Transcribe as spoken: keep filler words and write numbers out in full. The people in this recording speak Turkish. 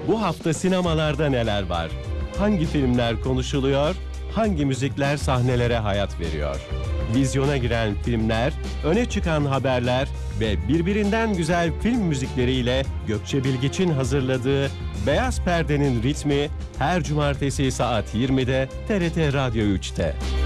Bu hafta sinemalarda neler var? Hangi filmler konuşuluyor? Hangi müzikler sahnelere hayat veriyor? Vizyona giren filmler, öne çıkan haberler ve birbirinden güzel film müzikleriyle Gökçe Bilgiç'in hazırladığı Beyaz Perde'nin ritmi her cumartesi saat yirmide T R T Radyo üçte.